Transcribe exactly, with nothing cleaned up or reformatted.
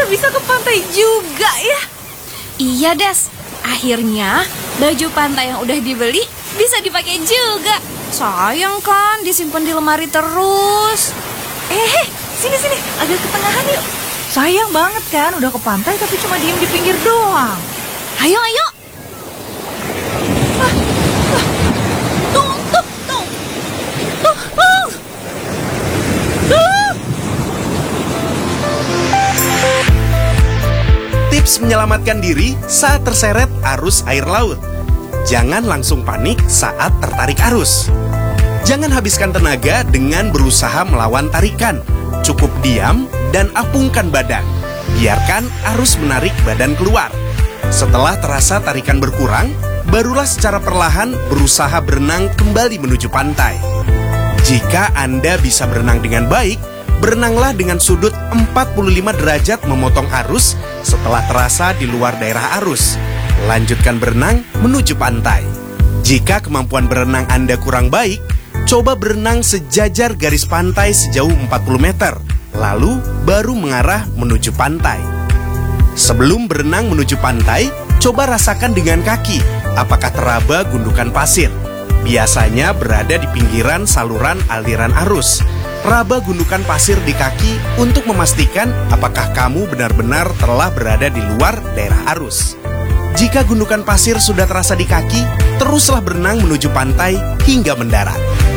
kita bisa ke pantai juga ya. Iya, Des. Akhirnya baju pantai yang udah dibeli bisa dipakai juga. Sayang kan disimpan di lemari terus. Eh, sini-sini, agak ke tengahan yuk. Sayang banget kan udah ke pantai tapi cuma diem di pinggir doang. Ayo, ayo. Ah, ah. Tuh, tuh, tuh. Tuh, tuh. Tuh. Tips menyelamatkan diri saat terseret arus air laut. Jangan langsung panik saat tertarik arus. Jangan habiskan tenaga dengan berusaha melawan tarikan. Cukup diam dan apungkan badan. Biarkan arus menarik badan keluar. Setelah terasa tarikan berkurang, barulah secara perlahan berusaha berenang kembali menuju pantai. Jika Anda bisa berenang dengan baik, berenanglah dengan sudut empat puluh lima derajat memotong arus setelah terasa di luar daerah arus. Lanjutkan berenang menuju pantai. Jika kemampuan berenang Anda kurang baik, coba berenang sejajar garis pantai sejauh empat puluh meter, lalu baru mengarah menuju pantai. Sebelum berenang menuju pantai, coba rasakan dengan kaki apakah teraba gundukan pasir. Biasanya berada di pinggiran saluran aliran arus. Raba gundukan pasir di kaki untuk memastikan apakah kamu benar-benar telah berada di luar daerah arus. Jika gundukan pasir sudah terasa di kaki, teruslah berenang menuju pantai hingga mendarat.